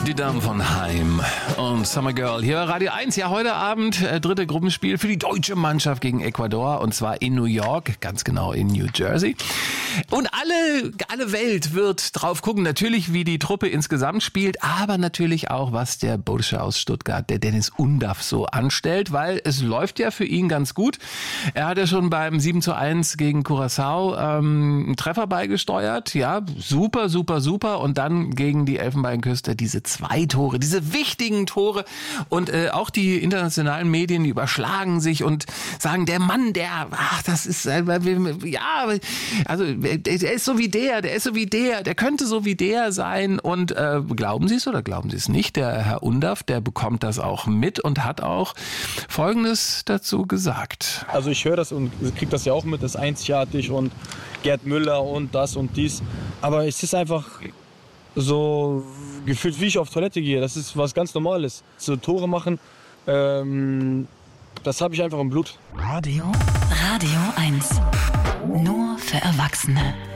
Die Damen von Heim und Summer Girl hier bei Radio 1. Ja, heute Abend dritte Gruppenspiel für die deutsche Mannschaft gegen Ecuador und zwar in New York, ganz genau in New Jersey. Und alle Welt wird drauf gucken, natürlich wie die Truppe insgesamt spielt, aber natürlich auch, was der Bursche aus Stuttgart, der Dennis Undaff, so anstellt, weil es läuft ja für ihn ganz gut. Er hat ja schon beim 7:1 gegen Curaçao einen Treffer beigesteuert, ja, super und dann gegen die Elfenbeinküste diese 2 Tore, diese wichtigen Tore und auch die internationalen Medien überschlagen sich und sagen, der Mann, das ist, ja, also der ist so wie der könnte so wie der sein und glauben Sie es oder glauben Sie es nicht, der Herr Undaff, der bekommt das auch mit und hat auch Folgendes dazu gesagt. Also ich höre das und kriege das ja auch mit, das ist einzigartig und Gerd Müller und das und dies, aber es ist einfach so gefühlt, wie ich auf Toilette gehe. Das ist was ganz Normales. So Tore machen, das habe ich einfach im Blut. Radio 1. Nur für Erwachsene.